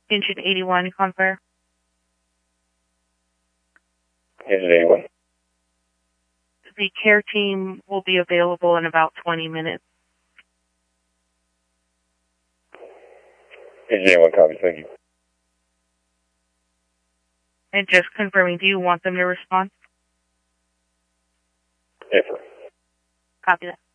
Engine 81, confirm. Engine 81. The care team will be available in about 20 minutes. Engine 81, copy, thank you. And just confirming, do you want them to respond? Yes, sir. Copy that.